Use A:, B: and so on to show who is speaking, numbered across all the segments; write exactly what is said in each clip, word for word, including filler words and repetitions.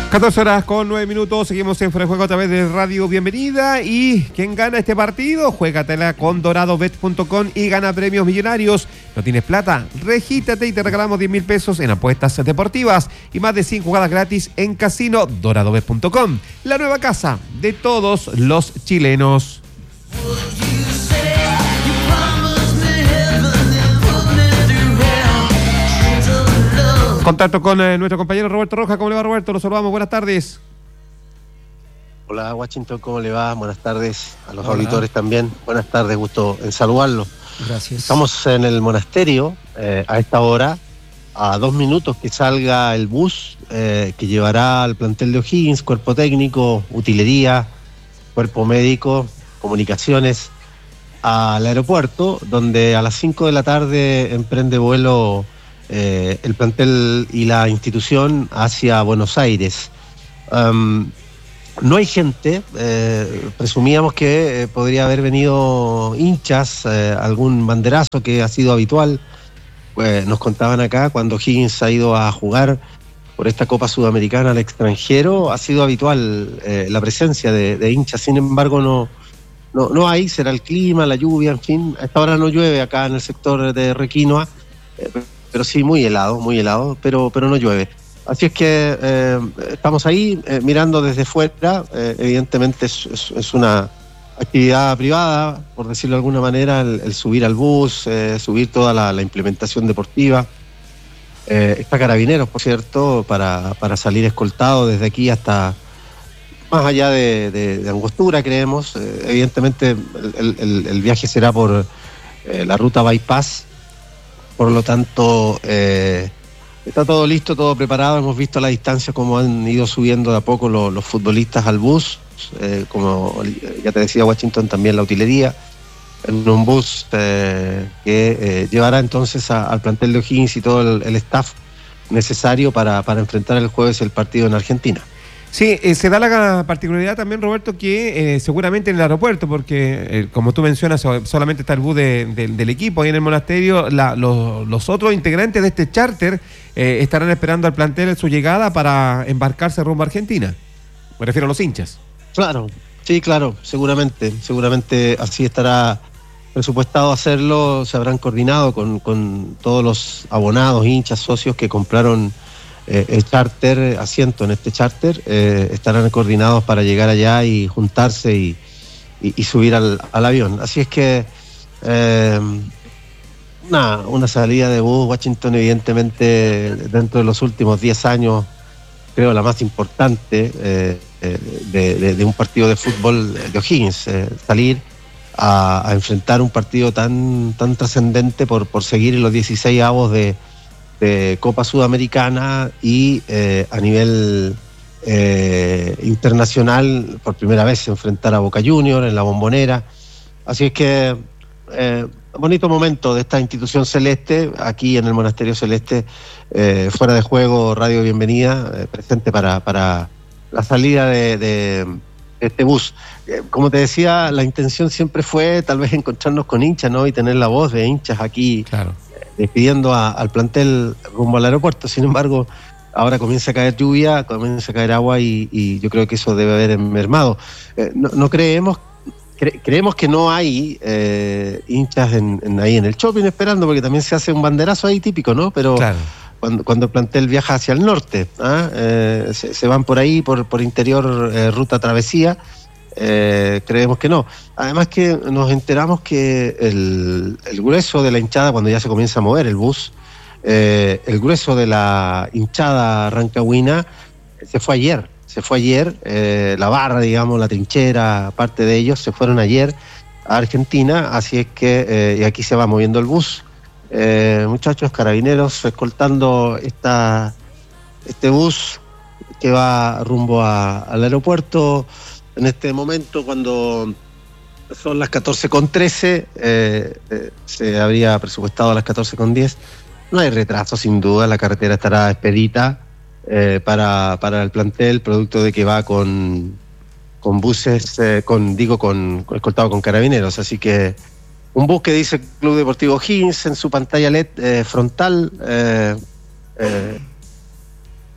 A: catorce horas con nueve minutos, seguimos en Fuera de Juego a través de Radio Bienvenida. ¿Y quién gana este partido? Juégatela con dorado bet punto com y gana premios millonarios. ¿No tienes plata? Regístrate y te regalamos diez mil pesos en apuestas deportivas y más de cien jugadas gratis en casino. dorado bet punto com, la nueva casa de todos los chilenos. Contacto con eh, nuestro compañero Roberto Rojas. ¿Cómo le va, Roberto? Lo saludamos. Buenas tardes.
B: Hola, Washington. ¿Cómo le va? Buenas tardes. A los Hola. auditores también. Buenas tardes. Gusto en saludarlo.
C: Gracias.
B: Estamos en el monasterio eh, a esta hora, a dos minutos que salga el bus eh, que llevará al plantel de O'Higgins, cuerpo técnico, utilería, cuerpo médico, comunicaciones, al aeropuerto, donde a las cinco de la tarde emprende vuelo Eh, el plantel y la institución hacia Buenos Aires. Um, no hay gente, eh, presumíamos que eh, podría haber venido hinchas, eh, algún banderazo que ha sido habitual. Eh, nos contaban acá, cuando Higgins ha ido a jugar por esta Copa Sudamericana al extranjero, ha sido habitual eh, la presencia de, de hinchas. Sin embargo, no, no, no hay, será el clima, la lluvia, en fin. A esta hora no llueve acá en el sector de Requinoa, eh, pero sí muy helado, muy helado, pero, pero no llueve. Así es que eh, estamos ahí eh, mirando desde fuera. Eh, evidentemente es, es, es una actividad privada, por decirlo de alguna manera, el, el subir al bus, eh, subir toda la, la implementación deportiva. Eh, está Carabineros, por cierto, para, para salir escoltado desde aquí hasta más allá de, de, de Angostura, creemos. Eh, evidentemente el, el, el viaje será por eh, la ruta Bypass. Por lo tanto, eh, está todo listo, todo preparado. Hemos visto a la distancia cómo han ido subiendo de a poco los, los futbolistas al bus. Eh, como ya te decía, Washington, también la utilería. En un bus eh, que eh, llevará entonces a, al plantel de O'Higgins y todo el, el staff necesario para, para enfrentar el jueves el partido en Argentina.
A: Sí, eh, se da la particularidad también, Roberto, que eh, seguramente en el aeropuerto, porque eh, como tú mencionas, solamente está el bus de, de, del equipo ahí en el monasterio, la, los, los otros integrantes de este charter eh, estarán esperando al plantel en su llegada para embarcarse rumbo a Argentina. Me refiero a los hinchas.
B: Claro, sí, claro, seguramente, seguramente así estará presupuestado hacerlo. Se habrán coordinado con, con todos los abonados, hinchas, socios que compraron Eh, el charter, asiento en este charter, eh, estarán coordinados para llegar allá y juntarse y, y, y subir al, al avión. Así es que eh, una, una salida de bus, Washington, evidentemente dentro de los últimos diez años, creo la más importante eh, de, de, de un partido de fútbol de O'Higgins, eh, salir a, a enfrentar un partido tan, tan trascendente por, por seguir en los dieciséis avos de de Copa Sudamericana y eh, a nivel eh, internacional por primera vez enfrentar a Boca Juniors en la Bombonera. Así es que eh, bonito momento de esta institución celeste aquí en el Monasterio Celeste, eh, Fuera de Juego, Radio Bienvenida, eh, presente para, para la salida de, de este bus. Eh, como te decía, la intención siempre fue tal vez encontrarnos con hinchas, ¿no? Y tener la voz de hinchas aquí. Claro. Despidiendo a, al plantel rumbo al aeropuerto. Sin embargo, ahora comienza a caer lluvia, comienza a caer agua y, y yo creo que eso debe haber mermado. Eh, no, no creemos, cre, creemos que no hay eh, hinchas en, en, ahí en el shopping esperando, porque también se hace un banderazo ahí típico, ¿no? Pero claro, cuando, cuando el plantel viaja hacia el norte, ¿ah? eh, se, se van por ahí, por, por interior, eh, ruta travesía. Eh, creemos que no. Además que nos enteramos que el, el grueso de la hinchada, cuando ya se comienza a mover el bus, eh, el grueso de la hinchada rancagüina se fue ayer, se fue ayer, eh, la barra, digamos, la trinchera, parte de ellos se fueron ayer a Argentina, así es que eh, y aquí se va moviendo el bus. Eh, muchachos, Carabineros escoltando esta, este bus que va rumbo a, al aeropuerto. En este momento, cuando son las catorce con trece, eh, eh, se habría presupuestado a las catorce con diez. No hay retraso, sin duda, la carretera estará expedita eh, para, para el plantel, producto de que va con, con buses, eh, con digo, con, con escoltado con Carabineros. Así que un bus que dice Club Deportivo O'Higgins en su pantalla L E D eh, frontal, eh, eh,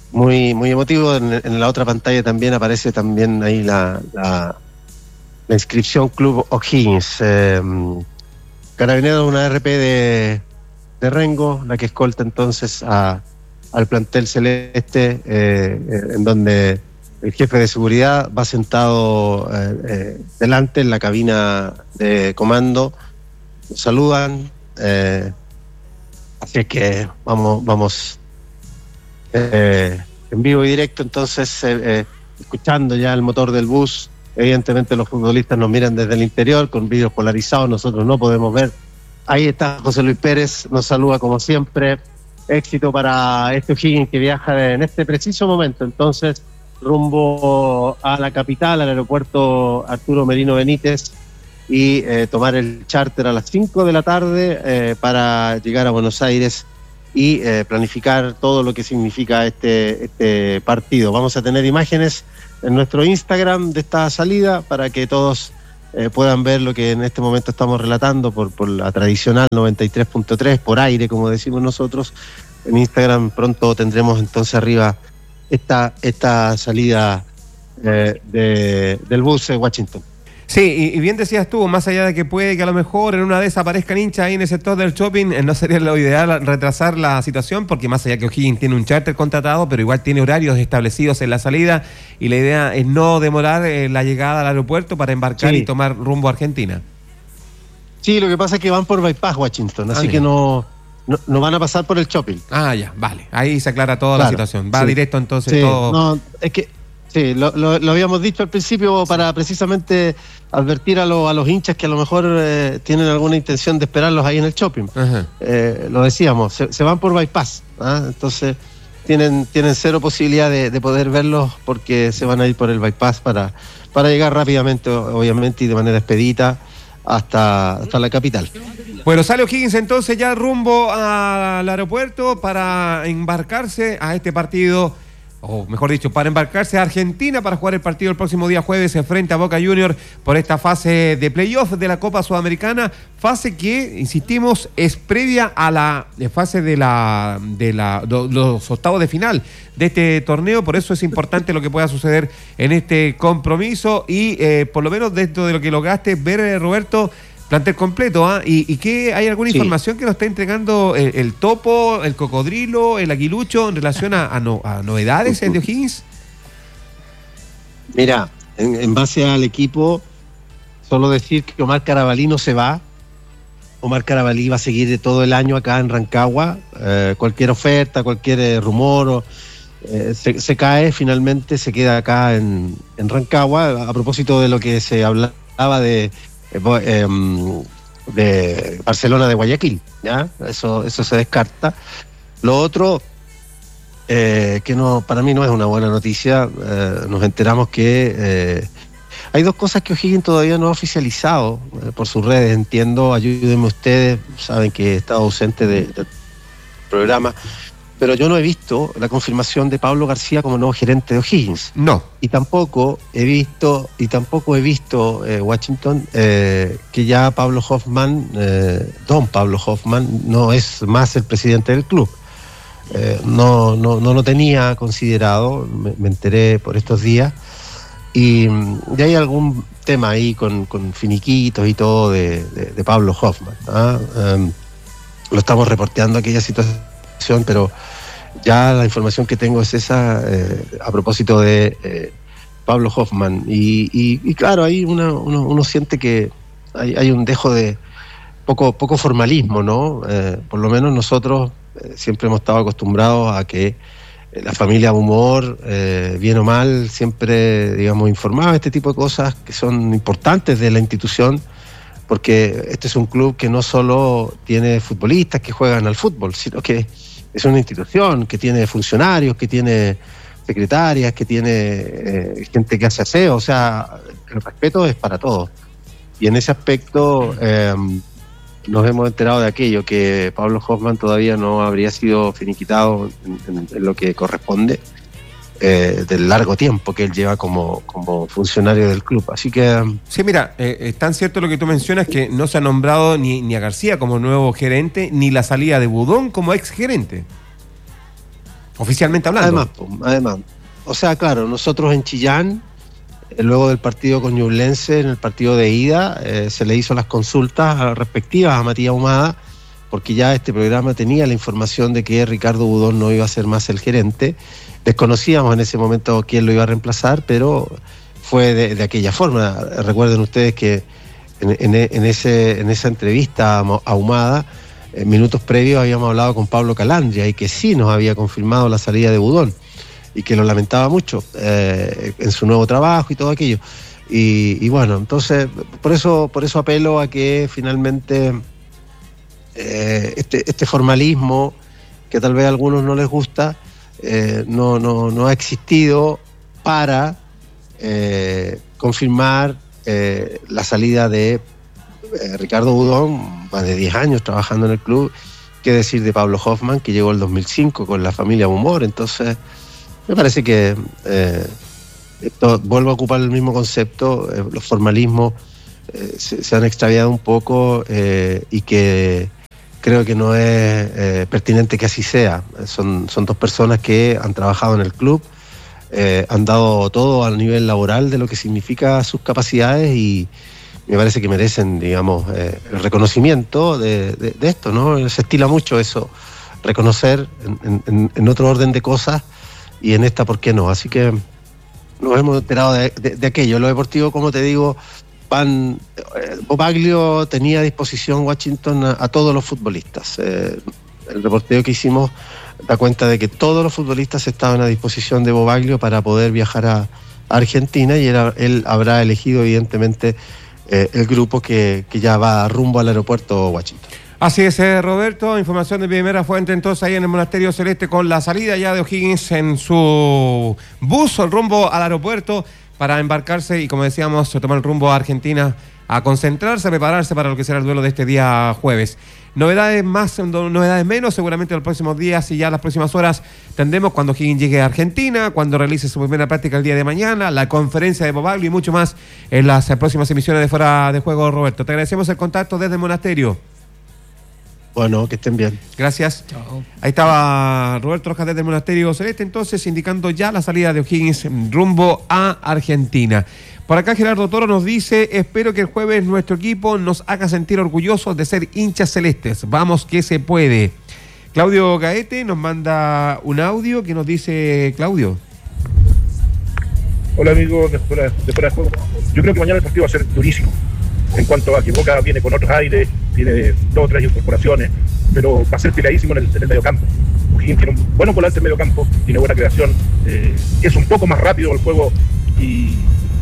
B: muy, muy emotivo. En, en la otra pantalla también aparece también ahí la, la, la inscripción Club O'Higgins. Eh, Carabineros, una R P de, de Rengo, la que escolta entonces a, al plantel celeste, eh, en donde el jefe de seguridad va sentado eh, eh, delante en la cabina de comando. Nos saludan, eh, así que vamos, vamos eh, en vivo y directo, entonces eh, eh, escuchando ya el motor del bus. Evidentemente los futbolistas nos miran desde el interior con vidrios polarizados, nosotros no podemos ver. Ahí está José Luis Pérez, nos saluda como siempre. Éxito para este O'Higgins que viaja en este preciso momento, entonces, rumbo a la capital, al aeropuerto Arturo Merino Benítez, y eh, tomar el charter a las cinco de la tarde eh, para llegar a Buenos Aires y eh, planificar todo lo que significa este, este partido. Vamos a tener imágenes en nuestro Instagram de esta salida para que todos eh, puedan ver lo que en este momento estamos relatando por, por la tradicional noventa y tres punto tres, por aire, como decimos nosotros. En Instagram pronto tendremos entonces arriba esta, esta salida eh, de, del bus de Washington.
A: Sí, y, y bien decías tú, más allá de que puede que a lo mejor en una de esas aparezcan hinchas ahí en el sector del shopping, eh, no sería lo ideal retrasar la situación, porque más allá que O'Higgins tiene un charter contratado, pero igual tiene horarios establecidos en la salida, y la idea es no demorar eh, la llegada al aeropuerto para embarcar, sí, y tomar rumbo a Argentina.
B: Sí, lo que pasa es que van por bypass Washington, así ah, que no, no, no van a pasar por el shopping.
A: Ah, ya, vale, ahí se aclara toda, claro, la situación. Va, sí, directo entonces,
B: sí,
A: todo.
B: No, es que sí, lo, lo, lo habíamos dicho al principio para precisamente advertir a, lo, a los hinchas que a lo mejor eh, tienen alguna intención de esperarlos ahí en el shopping. Eh, lo decíamos, se, se van por bypass, ¿ah? Entonces tienen, tienen cero posibilidad de, de poder verlos porque se van a ir por el bypass para, para llegar rápidamente, obviamente, y de manera expedita hasta, hasta la capital.
A: Bueno, sale O'Higgins entonces ya rumbo al aeropuerto para embarcarse a este partido, o mejor dicho, para embarcarse a Argentina para jugar el partido el próximo día jueves frente a Boca Juniors por esta fase de playoff de la Copa Sudamericana, fase que, insistimos, es previa a la fase de la de la do, los octavos de final de este torneo. Por eso es importante lo que pueda suceder en este compromiso y eh, por lo menos dentro de lo que lograste ver, eh, Roberto, plantel completo, ¿ah? ¿Y, y qué, hay alguna información, sí, que nos está entregando el, el Topo, el Cocodrilo, el Aguilucho en relación a, a, no, a novedades en de O'Higgins?
B: Mira, en, en base al equipo, solo decir que Omar Carabalí no se va. Omar Carabalí va a seguir todo el año acá en Rancagua. Eh, cualquier oferta, cualquier eh, rumor o, eh, se, se cae, finalmente se queda acá en, en Rancagua. A propósito de lo que se hablaba de de Barcelona de Guayaquil, ¿ya? Eso, eso se descarta. Lo otro, eh, que no, para mí no es una buena noticia, eh, nos enteramos que eh, hay dos cosas que O'Higgins todavía no ha oficializado eh, por sus redes, entiendo, ayúdenme ustedes, saben que he estado ausente de, del programa, pero yo no he visto la confirmación de Pablo García como nuevo gerente de O'Higgins.
A: No.
B: Y tampoco he visto, y tampoco he visto, eh, Washington, eh, que ya Pablo Hoffman, eh, don Pablo Hoffman, no es más el presidente del club. Eh, no, no, no lo tenía considerado, me, me enteré por estos días. Y, y hay algún tema ahí con, con finiquitos y todo de, de, de Pablo Hoffman, ¿ah? Um, lo estamos reporteando aquella situación, pero ya la información que tengo es esa, eh, a propósito de eh, Pablo Hoffman. Y, y, y claro, ahí uno, uno, uno siente que hay, hay un dejo de poco, poco formalismo, ¿no? Eh, por lo menos nosotros eh, siempre hemos estado acostumbrados a que eh, la familia Humor, eh, bien o mal, siempre, digamos, informaba este tipo de cosas que son importantes de la institución, porque este es un club que no solo tiene futbolistas que juegan al fútbol, sino que es una institución que tiene funcionarios, que tiene secretarias, que tiene eh, gente que hace aseo, o sea, el respeto es para todos. Y en ese aspecto eh, nos hemos enterado de aquello, que Pablo Hoffman todavía no habría sido finiquitado en, en, en lo que corresponde, Eh, del largo tiempo que él lleva como, como funcionario del club, así que...
A: Sí, mira, eh, es tan cierto lo que tú mencionas que no se ha nombrado ni, ni a García como nuevo gerente, ni la salida de Budón como ex gerente. Oficialmente hablando.
B: Además, pues, además, o sea, claro, nosotros en Chillán, eh, luego del partido con Ñublense, en el partido de ida, eh, se le hizo las consultas respectivas a Matías Ahumada, porque ya este programa tenía la información de que Ricardo Budón no iba a ser más el gerente. Desconocíamos en ese momento quién lo iba a reemplazar, pero fue de, de aquella forma. Recuerden ustedes que en, en, en, ese, en esa entrevista a Ahumada, en minutos previos habíamos hablado con Pablo Calandria y que sí nos había confirmado la salida de Budón y que lo lamentaba mucho eh, en su nuevo trabajo y todo aquello. Y, y bueno, entonces por eso, por eso apelo a que finalmente eh, este, este formalismo que tal vez a algunos no les gusta eh, no, no, no ha existido para eh, confirmar eh, la salida de Eh, Ricardo Budón, más de diez años trabajando en el club. Qué decir de Pablo Hoffman, que llegó el dos mil cinco con la familia Humor. Entonces me parece que eh, esto, vuelvo a ocupar el mismo concepto, eh, los formalismos eh, se, se han extraviado un poco eh, y que creo que no es eh, pertinente que así sea. Son, son dos personas que han trabajado en el club, eh, han dado todo al nivel laboral de lo que significa sus capacidades y me parece que merecen, digamos, eh, el reconocimiento de, de, de esto, ¿no? Se estila mucho eso, reconocer en, en, en otro orden de cosas y en esta, ¿por qué no? Así que nos hemos enterado de, de, de aquello. Lo deportivo, como te digo, van... Eh, Bobaglio tenía a disposición Washington a, a todos los futbolistas. Eh, el reporteo que hicimos da cuenta de que todos los futbolistas estaban a disposición de Bobaglio para poder viajar a, a Argentina y él, él habrá elegido, evidentemente, Eh, el grupo que, que ya va rumbo al aeropuerto Washington.
A: Así es, eh, Roberto, información de primera fuente entonces ahí en el Monasterio Celeste con la salida ya de O'Higgins en su bus rumbo al aeropuerto para embarcarse y, como decíamos, tomar el rumbo a Argentina a concentrarse, a prepararse para lo que será el duelo de este día jueves. Novedades más, novedades menos, seguramente en los próximos días y ya las próximas horas tendremos cuando O'Higgins llegue a Argentina, cuando realice su primera práctica el día de mañana, la conferencia de Bobaglio y mucho más en las próximas emisiones de Fuera de Juego, Roberto. Te agradecemos el contacto desde el Monasterio.
B: Bueno, que estén bien.
A: Gracias.
C: Chao.
A: Ahí estaba Roberto Rojas desde el Monasterio Celeste, entonces indicando ya la salida de O'Higgins rumbo a Argentina. Por acá Gerardo Toro nos dice: espero que el jueves nuestro equipo nos haga sentir orgullosos de ser hinchas celestes. Vamos que se puede. Claudio Gaete nos manda un audio que nos dice: Claudio.
D: Hola amigos de Fuera de, fuera de Juego. Yo creo que mañana el partido va a ser durísimo. En cuanto a que Boca viene con otros aires, tiene dos o tres incorporaciones, pero va a ser peleadísimo en el, en el mediocampo. O'Higgins tiene un buen volante en el mediocampo, tiene buena creación, eh, es un poco más rápido el juego y,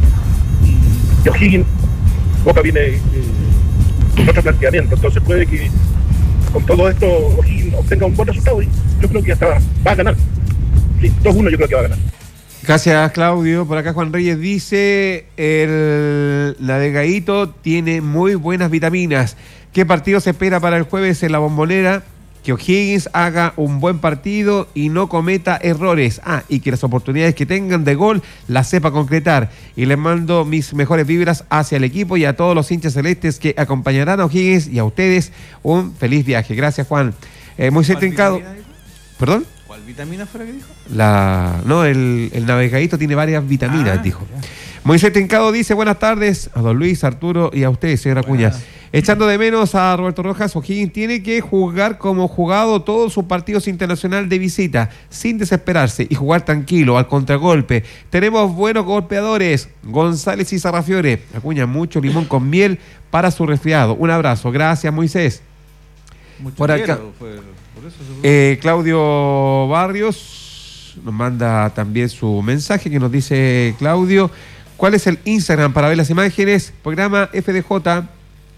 D: y O'Higgins, Boca viene eh, con otro planteamiento, entonces puede que con todo esto O'Higgins obtenga un buen resultado y yo creo que hasta va a ganar. Sí, dos uno yo creo que va a ganar.
A: Gracias, Claudio. Por acá Juan Reyes dice: el navegadito tiene muy buenas vitaminas. ¿Qué partido se espera para el jueves en la Bombonera? Que O'Higgins haga un buen partido y no cometa errores. Ah, y que las oportunidades que tengan de gol las sepa concretar. Y les mando mis mejores vibras hacia el equipo y a todos los hinchas celestes que acompañarán a O'Higgins y a ustedes un feliz viaje. Gracias, Juan. Eh, Moisés Trincado. ¿Perdón?
C: ¿Cuál vitamina fue la que dijo?
A: La, no, el, el navegadito tiene varias vitaminas,
C: Ah,
A: dijo.
C: ya.
A: Moisés Trincado dice: buenas tardes a don Luis, Arturo y a usted, señora Acuña. Echando de menos a Roberto Rojas, O'Higgins tiene que jugar como jugado todos sus partidos internacionales de visita, sin desesperarse y jugar tranquilo, al contragolpe. Tenemos buenos golpeadores, González y Sarrafiore. Acuña, mucho limón con miel para su resfriado. Un abrazo, gracias Moisés.
C: Mucho
A: Por acá.
C: quiero, fue- por eso se-
A: Eh, Claudio Barrios nos manda también su mensaje que nos dice: Claudio, ¿cuál es el Instagram para ver las imágenes? Programa F D J.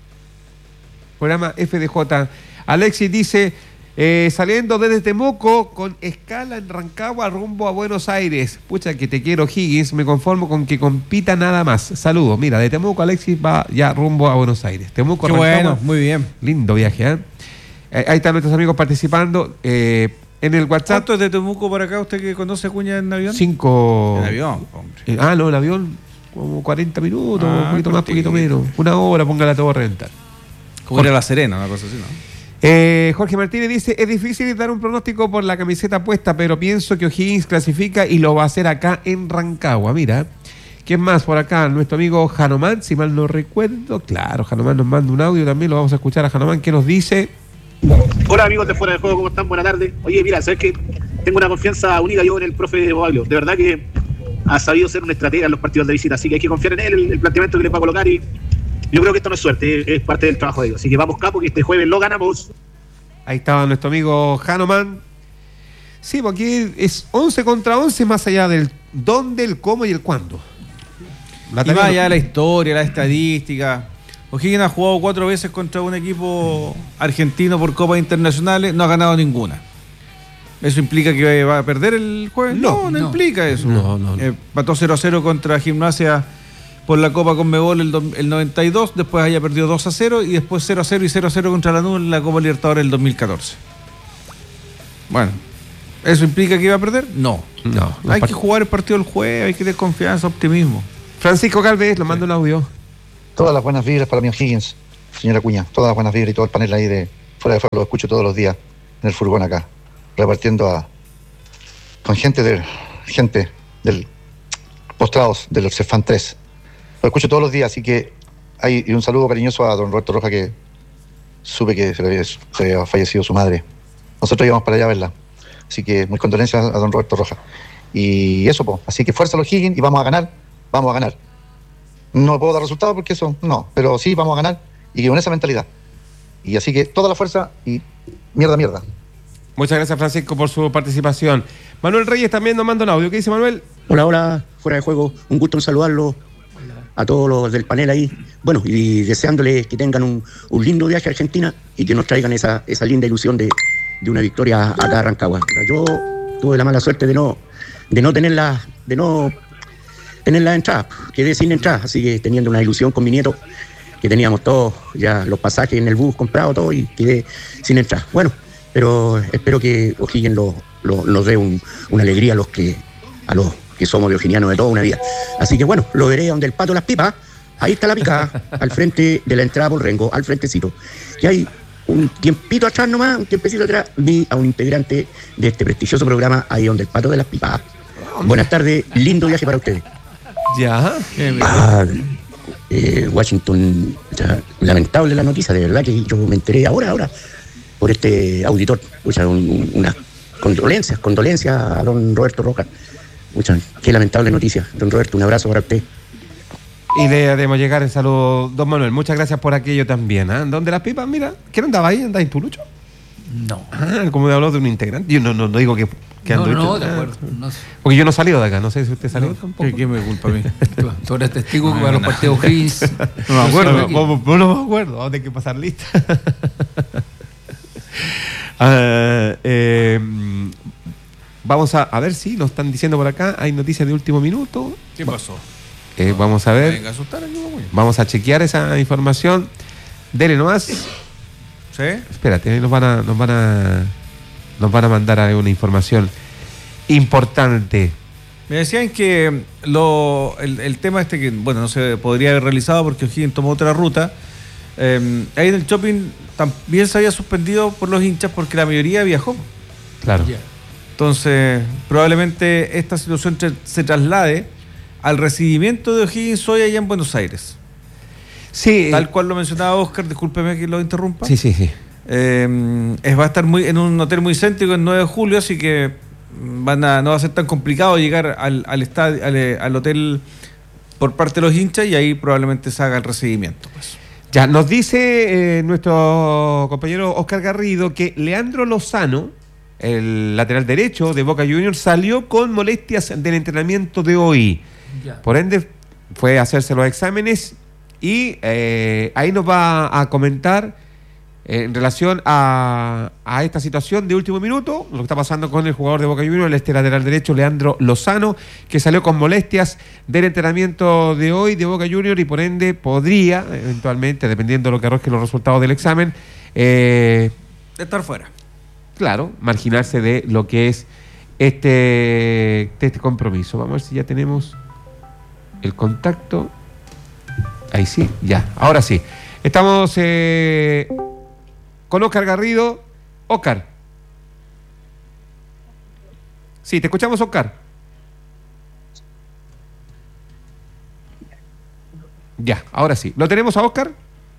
A: Programa F D J. Alexis dice: eh, saliendo desde Temuco con escala en Rancagua rumbo a Buenos Aires. Pucha que te quiero, Higgins, me conformo con que compita nada más. Saludos. Mira, de Temuco Alexis va ya rumbo a Buenos Aires. Temuco,
C: Qué
A: Rancagua.
C: bueno, muy bien.
A: Lindo viaje, ¿eh? Eh, Ahí están nuestros amigos participando. Eh, en el WhatsApp,
C: ¿Cuánto es de Temuco para acá usted que conoce a Acuña en avión?
A: cinco.
C: En avión, hombre.
A: Eh, ah, no, el avión, como cuarenta minutos,
C: Ah,
A: un poquito más,
C: cortito.
A: poquito menos. Una hora, ponga la torre a rentar.
C: Como ir a La Serena, una cosa así, ¿no?
A: Eh, Jorge Martínez dice, es difícil dar un pronóstico por la camiseta puesta, pero pienso que O'Higgins clasifica y lo va a hacer acá en Rancagua. Mira, ¿quién más por acá? Nuestro amigo Janomán, si mal no recuerdo. Claro, Janomán nos manda un audio también, lo vamos a escuchar a Janomán, que nos dice...
E: Hola amigos de Fuera del Juego, ¿cómo están? Buenas tardes. Oye, mira, ¿sabes qué? Tengo una confianza unida yo en el profe Boaglio. De verdad que ha sabido ser una estratega en los partidos de visita, así que hay que confiar en él, el, el planteamiento que le va a colocar, y yo creo que esto no es suerte, es, es parte del trabajo de ellos. Así que vamos, capo, que este jueves lo ganamos.
A: Ahí estaba nuestro amigo Janomán. Sí, porque es once contra once, más allá del dónde, el cómo y el cuándo.
C: La y más allá de la historia, la estadística. O'Higgins ha jugado cuatro veces contra un equipo argentino por copas internacionales, no ha ganado ninguna. ¿Eso implica que va a perder el jueves? No, no, no, no implica eso.
A: No, no, no.
C: Eh, pató cero a cero contra Gimnasia por la Copa Conmebol el, el noventa y dos, después haya perdido dos a cero y después cero a cero y cero a cero contra Lanús en la Copa Libertadores del dos mil catorce. Bueno, ¿eso implica que iba a perder? No.
A: No.
C: Hay que jugar el partido el jueves, hay que tener confianza, optimismo.
A: Francisco Calves, lo mando un audio.
F: Todas las buenas vibras para mi O'Higgins, señora Cuña. Todas las buenas vibras y todo el panel ahí de Fuera de Fuego. Lo escucho todos los días en el furgón acá, repartiendo a con gente de gente del postrados del Cefán tres. Lo escucho todos los días, así que hay y un saludo cariñoso a don Roberto Roja, que supe que se le había, se había fallecido su madre. Nosotros íbamos para allá a verla, así que muy condolencias a don Roberto Roja. Y eso, pues, así que fuerza a los O'Higgins y vamos a ganar, vamos a ganar. No puedo dar resultados porque eso, no, pero sí vamos a ganar y con esa mentalidad. Y así que toda la fuerza y mierda, mierda.
A: Muchas gracias, Francisco, por su participación. Manuel Reyes también nos manda un audio. ¿Qué dice Manuel?
G: Hola, hola, Fuera de Juego. Un gusto en saludarlo a todos los del panel ahí. Bueno, y deseándoles que tengan un, un lindo viaje a Argentina y que nos traigan esa, esa linda ilusión de, de una victoria acá a Rancagua. Yo tuve la mala suerte de no, de no tener la, de no tener la entrada. Quedé sin entrada, así que teniendo una ilusión con mi nieto, que teníamos todos ya los pasajes en el bus comprados, todo, y quedé sin entrada. Bueno, pero espero que O'Higgins lo, lo, nos dé un, una alegría a los que a los que somos de O'Higginianos de toda una vida. Así que bueno, lo veré donde el Pato Las Pipas. Ahí está la picada, al frente de la entrada por Rengo, al frentecito. Y hay un tiempito atrás nomás, un tiempecito atrás, vi a un integrante de este prestigioso programa ahí donde el Pato de Las Pipas. Buenas tardes, lindo viaje para ustedes.
A: Ya.
G: Ah, eh, Washington, ya, lamentable la noticia, de verdad que yo me enteré ahora, ahora, por este auditor. O sea, un, unas condolencias, condolencias a don Roberto Roca. Muchas, qué lamentable noticia. Don Roberto, un abrazo para usted.
A: Y le haremos llegar el saludo, don Manuel. Muchas gracias por aquello también. ¿eh? ¿Dónde las pipas? Mira, ¿quién andaba ahí? ¿Andaba en Tulucho?
H: No.
A: Ah, como me habló de un integrante. Yo no, no, no digo que, que
H: no,
A: ando
H: no,
A: hecho.
H: de
A: Ah,
H: acuerdo. No sé.
A: porque yo no he salido de acá. No sé si usted salió
H: No,
A: tampoco.
C: ¿Qué me culpa a mí?
H: Tú, tú eres testigo que para los partidos O'Higgins.
C: No me acuerdo.
A: No, no, no, no me acuerdo. Vamos a tener que pasar lista. ah, eh, vamos a, a ver si nos están diciendo por acá. Hay noticias de último minuto.
C: ¿Qué pasó?
A: Eh, vamos a ver.
C: Venga a asustar aquí, güey.
A: Vamos a chequear esa información. Dele nomás.
C: ¿Sí?
A: Espérate, nos van a, nos van a, nos van a mandar a una información importante.
C: Me decían que lo, el, el tema este que, bueno, no se podría haber realizado porque O'Higgins tomó otra ruta. Eh, ahí en el shopping también se había suspendido por los hinchas porque la mayoría viajó.
A: Claro.
H: Yeah.
C: Entonces, probablemente esta situación tra- se traslade al recibimiento de O'Higgins hoy allá en Buenos Aires.
A: Sí.
C: Tal cual lo mencionaba Oscar, discúlpeme que lo interrumpa.
A: Sí, sí, sí.
C: Eh, es, va a estar muy en un hotel muy céntrico el nueve de julio, así que van a, no va a ser tan complicado llegar al, al, estadio, al, al hotel por parte de los hinchas y ahí probablemente se haga el recibimiento. Pues.
A: Ya, nos dice eh, nuestro compañero Oscar Garrido que Leandro Lozano, el lateral derecho de Boca Juniors, salió con molestias del entrenamiento de hoy.
H: Ya.
A: Por ende, fue a hacerse los exámenes y eh, ahí nos va a comentar eh, en relación a, a esta situación de último minuto, lo que está pasando con el jugador de Boca Juniors, este lateral derecho, Leandro Lozano, que salió con molestias del entrenamiento de hoy de Boca Juniors y por ende podría, eventualmente, dependiendo de lo que arroje los resultados del examen, eh,
C: Estar fuera.
A: claro, marginarse de lo que es este, de este compromiso. Vamos a ver si ya tenemos el contacto. Ahí sí, ya, ahora sí. Estamos, eh, con Oscar Garrido. Oscar. Sí, te escuchamos, Oscar. Ya, ahora sí. ¿Lo tenemos a Oscar?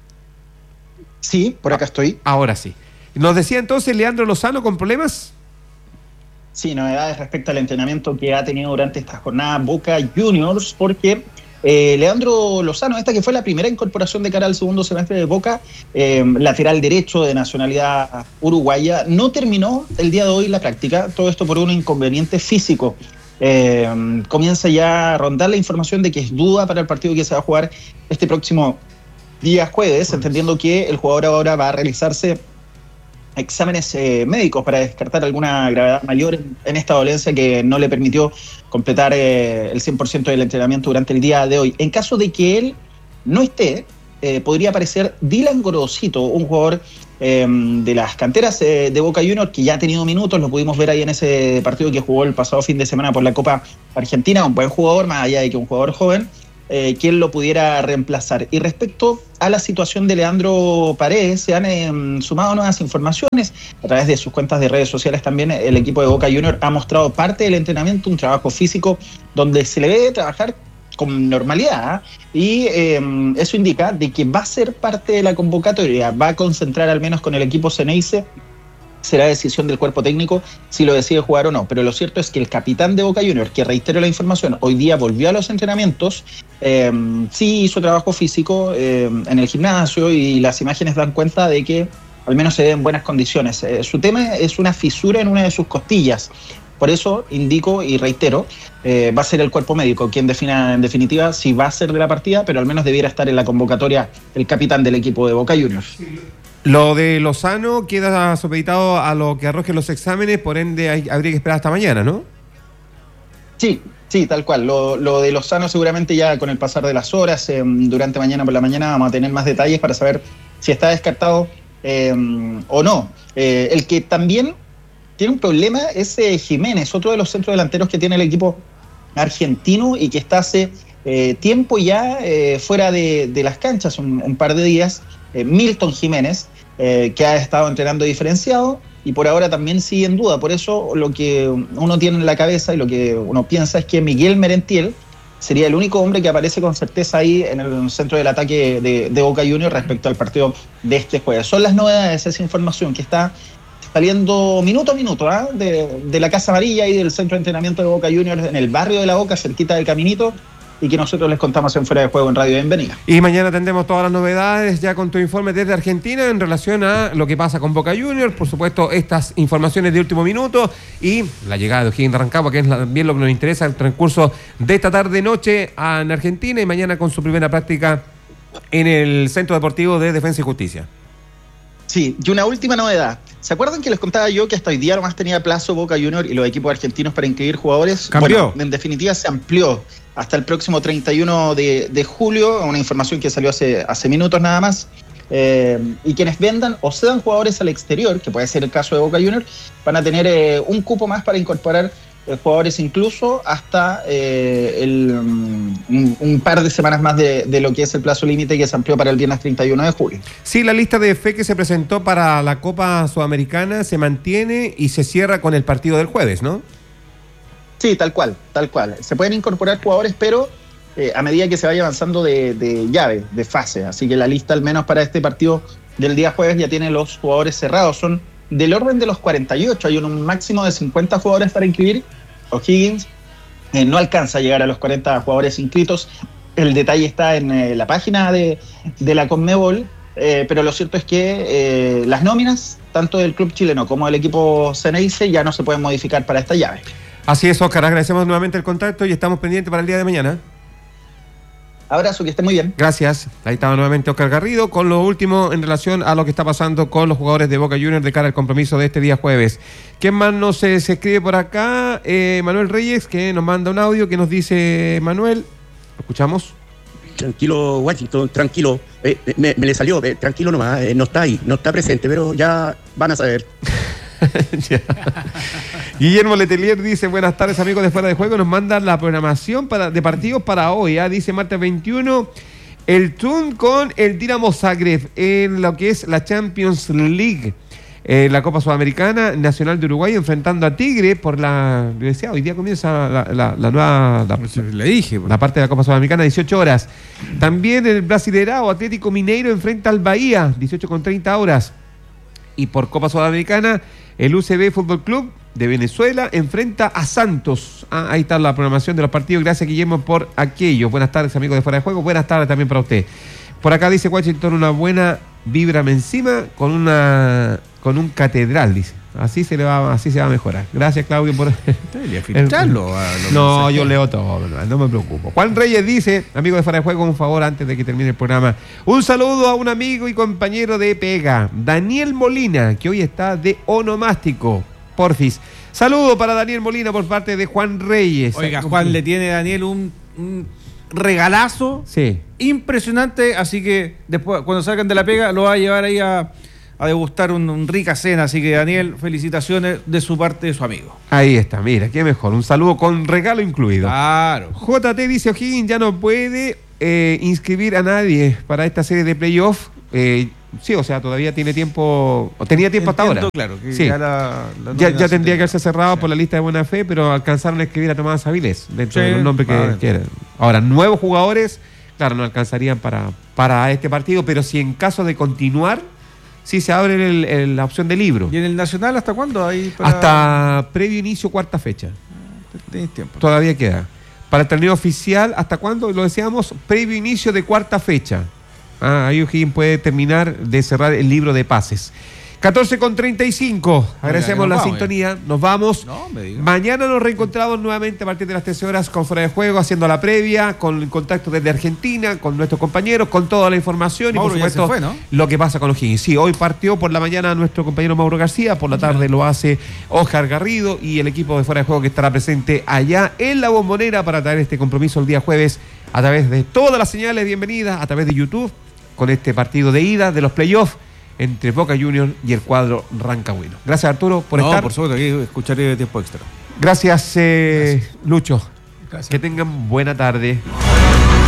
I: Sí, por acá estoy.
A: Ahora sí. Nos decía entonces Leandro Lozano con problemas.
I: Sí, novedades respecto al entrenamiento que ha tenido durante esta jornada Boca Juniors, porque eh, Leandro Lozano, esta que fue la primera incorporación de cara al segundo semestre de Boca, eh, lateral derecho de nacionalidad uruguaya, no terminó el día de hoy la práctica, todo esto por un inconveniente físico. Eh, comienza ya a rondar la información de que es duda para el partido que se va a jugar este próximo día jueves, entendiendo que el jugador ahora va a realizarse exámenes eh, médicos para descartar alguna gravedad mayor en, en esta dolencia que no le permitió completar eh, el cien por ciento del entrenamiento durante el día de hoy. En caso de que él no esté, eh, podría aparecer Dylan Gorosito, un jugador eh, de las canteras eh, de Boca Juniors que ya ha tenido minutos, lo pudimos ver ahí en ese partido que jugó el pasado fin de semana por la Copa Argentina, un buen jugador, más allá de que un jugador joven, Eh, quien lo pudiera reemplazar. Y respecto a la situación de Leandro Paredes, se han eh, sumado nuevas informaciones a través de sus cuentas de redes sociales. También el equipo de Boca Juniors ha mostrado parte del entrenamiento, un trabajo físico donde se le debe trabajar con normalidad, ¿eh? y eh, eso indica de que va a ser parte de la convocatoria, va a concentrar al menos con el equipo Ceneice. Será decisión del cuerpo técnico si lo decide jugar o no, pero lo cierto es que el capitán de Boca Juniors, que reitero la información, hoy día volvió a los entrenamientos, eh, sí hizo trabajo físico eh, en el gimnasio, y las imágenes dan cuenta de que al menos se ve en buenas condiciones. Eh, su tema es una fisura en una de sus costillas, por eso indico y reitero, eh, va a ser el cuerpo médico quien defina en definitiva si va a ser de la partida, pero al menos debiera estar en la convocatoria el capitán del equipo de Boca Juniors.
A: Lo de Lozano queda supeditado a lo que arrojen los exámenes, por ende hay, habría que esperar hasta mañana, ¿no?
I: Sí, sí, tal cual. Lo, lo de Lozano seguramente ya con el pasar de las horas, eh, durante mañana por la mañana vamos a tener más detalles para saber si está descartado eh, o no. Eh, el que también tiene un problema es eh, Jiménez, otro de los centros delanteros que tiene el equipo argentino y que está hace eh, tiempo ya eh, fuera de, de las canchas, un, un par de días. Eh, Milton Jiménez, eh, que ha estado entrenando diferenciado y por ahora también sigue en duda. Por eso lo que uno tiene en la cabeza y lo que uno piensa es que Miguel Merentiel sería el único hombre que aparece con certeza ahí en el centro del ataque de, de Boca Juniors respecto al partido de este jueves. Son las novedades, esa información que está saliendo minuto a minuto, ¿eh? de, de la Casa Amarilla y del centro de entrenamiento de Boca Juniors en el barrio de La Boca, cerquita del Caminito, y que nosotros les contamos en Fuera de Juego en Radio Bienvenida.
A: Y mañana tendremos todas las novedades ya con tu informe desde Argentina en relación a lo que pasa con Boca Juniors, por supuesto estas informaciones de último minuto y la llegada de O'Higgins de Rancagua, que es también lo que nos interesa el transcurso de esta tarde-noche en Argentina, y mañana con su primera práctica en el Centro Deportivo de Defensa y Justicia.
I: Sí, y una última novedad. ¿Se acuerdan que les contaba yo que hasta hoy día nomás tenía plazo Boca Juniors y los equipos argentinos para inscribir jugadores?
C: ¿Cambió?
I: Bueno, en definitiva se amplió hasta el próximo treinta y uno de, de julio, una información que salió hace, hace minutos nada más. Eh, y quienes vendan o cedan jugadores al exterior, que puede ser el caso de Boca Juniors, van a tener eh, un cupo más para incorporar eh, jugadores incluso hasta eh, el, un, un par de semanas más de, de lo que es el plazo límite, que se amplió para el viernes treinta y uno de julio.
A: Sí, la lista de fe que se presentó para la Copa Sudamericana se mantiene y se cierra con el partido del jueves, ¿no?
I: Sí, tal cual, tal cual. Se pueden incorporar jugadores, pero eh, a medida que se vaya avanzando de, de llave, de fase. Así que la lista, al menos para este partido del día jueves, ya tiene los jugadores cerrados. Son del orden de los cuarenta y ocho. Hay un máximo de cincuenta jugadores para inscribir. O'Higgins eh, no alcanza a llegar a los cuarenta jugadores inscritos. El detalle está en eh, la página de, de la Conmebol. Eh, pero lo cierto es que eh, las nóminas, tanto del club chileno como del equipo Ceneice, ya no se pueden modificar para esta llave.
A: Así es, Oscar, agradecemos nuevamente el contacto y estamos pendientes para el día de mañana.
I: Abrazo, que esté muy bien.
A: Gracias. Ahí estaba nuevamente Oscar Garrido con lo último en relación a lo que está pasando con los jugadores de Boca Juniors de cara al compromiso de este día jueves. ¿Quién más nos se, se escribe por acá? Eh, Manuel Reyes, que nos manda un audio que nos dice Manuel. ¿Lo escuchamos?
G: Tranquilo, Washington, tranquilo. Eh, me, me le salió, eh, tranquilo nomás, eh, no está ahí, no está presente, pero ya van a saber.
A: Guillermo Letelier dice: buenas tardes, amigos de Fuera de Juego. Nos mandan la programación para, de partidos para hoy, ¿eh? Dice martes veintiuno El Thun con el Dinamo Zagreb en lo que es la Champions League. Eh, la Copa Sudamericana, Nacional de Uruguay enfrentando a Tigre por la... Yo decía, hoy día comienza la, la, la nueva... La,
C: Le dije.
A: La parte de la Copa Sudamericana, dieciocho horas. También el Brasileirao, Atlético Mineiro enfrenta al Bahía, dieciocho con treinta horas. Y por Copa Sudamericana, el U C B Fútbol Club de Venezuela enfrenta a Santos. Ah, ahí está la programación de los partidos. Gracias, Guillermo, por aquello. Buenas tardes, amigos de Fuera de Juego. Buenas tardes también para usted. Por acá dice Washington, una buena víbrame encima con una con un catedral, dice. Así se le va, así se va a mejorar. Gracias, Claudio, por
C: filtrarlo.
A: No, yo leo todo, no, no me preocupo. Juan Reyes dice, amigo de Fuera de Juego, un favor antes de que termine el programa. Un saludo a un amigo y compañero de pega, Daniel Molina, que hoy está de onomástico. Porfis. Saludo para Daniel Molina por parte de Juan Reyes.
C: Oiga, Juan, le tiene a Daniel un, un regalazo
A: sí.
C: impresionante, así que después, cuando salgan de la pega, lo va a llevar ahí a, a degustar un, un rica cena. Así que, Daniel, felicitaciones de su parte de su amigo.
A: Ahí está, mira, qué mejor. Un saludo con regalo incluido.
C: Claro.
A: J T dice, O'Higgins ya no puede eh, inscribir a nadie para esta serie de playoff. Eh, sí, o sea, todavía tiene tiempo, o tenía tiempo
C: Entiendo,
A: hasta ahora.
C: Claro, que
A: sí.
C: ya, la, la
A: ya, ya tendría que haberse cerrado
C: sí.
A: por la lista de buena fe, pero alcanzaron a escribir a Tomás Avilés dentro
C: sí,
A: de los nombres que
C: vale.
A: quieren. Ahora, nuevos jugadores, claro, no alcanzarían para, para este partido, pero si en caso de continuar, sí se abre el, el, la opción de libro.
C: ¿Y en el Nacional hasta cuándo? Ahí para...
A: Hasta previo inicio, cuarta fecha.
C: Tenéis tiempo.
A: Todavía queda. Para el torneo oficial, ¿hasta cuándo? Lo decíamos, previo inicio de cuarta fecha. Ah, ahí O'Higgins puede terminar de cerrar el libro de pases. catorce con treinta y cinco. Agradecemos la
C: vamos,
A: sintonía. Nos vamos.
C: No, me diga.
A: Mañana nos reencontramos nuevamente a partir de las trece horas con Fuera de Juego, haciendo la previa, con el contacto desde Argentina, con nuestros compañeros, con toda la información
C: Mauro
A: y por supuesto
C: ya se fue, ¿no?
A: lo que pasa con O'Higgins. Sí, hoy partió por la mañana nuestro compañero Mauro García, por la tarde lo hace Oscar Garrido y el equipo de Fuera de Juego que estará presente allá en la Bombonera para traer este compromiso el día jueves a través de todas las señales bienvenidas, a través de YouTube, con este partido de ida de los playoffs entre Boca Juniors y el cuadro rancagüino. Gracias, Arturo, por
C: no,
A: estar.
C: por supuesto, aquí escucharé tiempo extra.
A: Gracias, eh,
H: Gracias.
A: Lucho.
H: Gracias.
A: Que tengan buena tarde.